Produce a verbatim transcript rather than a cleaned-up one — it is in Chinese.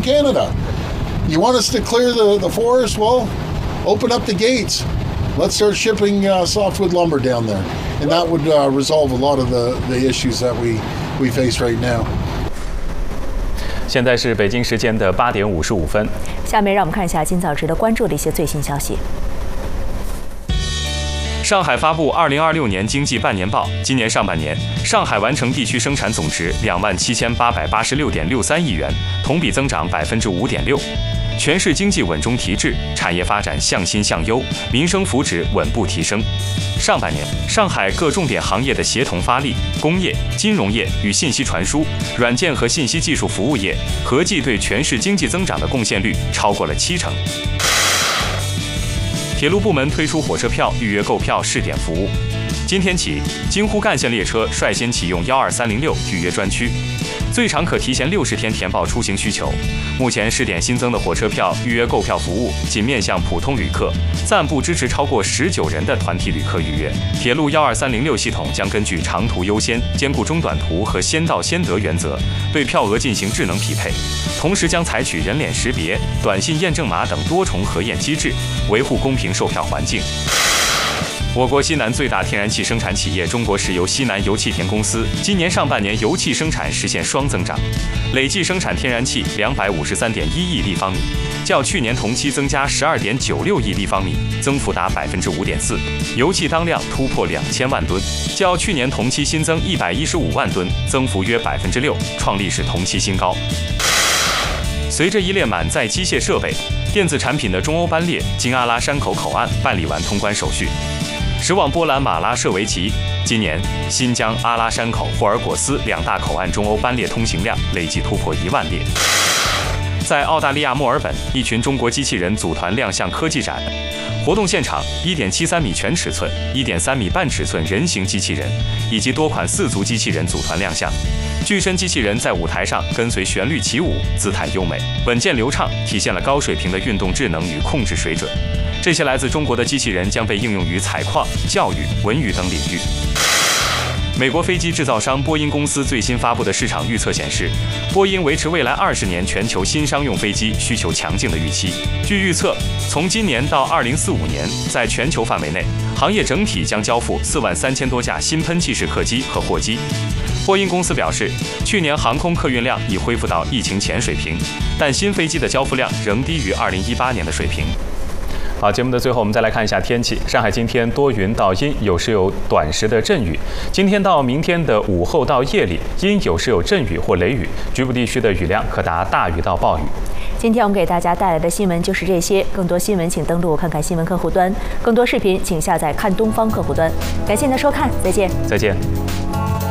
Canada. You want us to clear the, the forest? Well, open up the gates. Let's start shipping uh, softwood lumber down there. And that would uh, resolve a lot of the, the issues that we, we face right now. 现在是北京时间的八点五十五分。 下面让我们看一下今早值得关注的一些最新消息。 上海发布二零二六年经济半年报，今年上半年，上海完成地区生产总值两万七千八百八十六点六三亿元，同比增长百分之五点六。全市经济稳中提质，产业发展向新向优，民生福祉稳步提升。上半年，上海各重点行业的协同发力，工业、金融业与信息传输、软件和信息技术服务业合计对全市经济增长的贡献率超过了七成。铁路部门推出火车票预约购票试点服务，今天起，京沪干线列车率先启用幺二三零六预约专区，最长可提前六十天填报出行需求。目前试点新增的火车票预约购票服务仅面向普通旅客，暂不支持超过十九人的团体旅客预约。铁路幺二三零六系统将根据长途优先、兼顾中短途和先到先得原则，对票额进行智能匹配，同时将采取人脸识别、短信验证码等多重核验机制，维护公平售票环境。我国西南最大天然气生产企业中国石油西南油气田公司今年上半年油气生产实现双增长，累计生产天然气两百五十三点一亿立方米，较去年同期增加十二点九六亿立方米，增幅达百分之五点四。油气当量突破两千万吨，较去年同期新增一百一十五万吨，增幅约百分之六，创历史同期新高。随着一列满载机械设备、电子产品的中欧班列经阿拉山口口岸办理完通关手续。驶往波兰马拉舍维奇，今年新疆、阿拉山口、霍尔果斯两大口岸中欧班列通行量累计突破一万列。在澳大利亚墨尔本，一群中国机器人组团亮相科技展，活动现场 一点七三米全尺寸、一点三米半尺寸人形机器人以及多款四足机器人组团亮相。巨身机器人在舞台上跟随旋律起舞，姿态优美、稳健流畅，体现了高水平的运动智能与控制水准。这些来自中国的机器人将被应用于采矿、教育、文娱等领域。美国飞机制造商波音公司最新发布的市场预测显示，波音维持未来二十年全球新商用飞机需求强劲的预期。据预测，从今年到二零四五年，在全球范围内，行业整体将交付四万三千多架新喷气式客机和货机。波音公司表示，去年航空客运量已恢复到疫情前水平，但新飞机的交付量仍低于二零一八年的水平。好，节目的最后我们再来看一下天气。上海今天多云到阴，有时有短时的阵雨。今天到明天的午后到夜里，阴有时有阵雨或雷雨，局部地区的雨量可达大雨到暴雨。 今天我们给大家带来的新闻就是这些，更多新闻请登录看看新闻客户端，更多视频请下载看东方客户端。感谢您的收看，再见。 再见。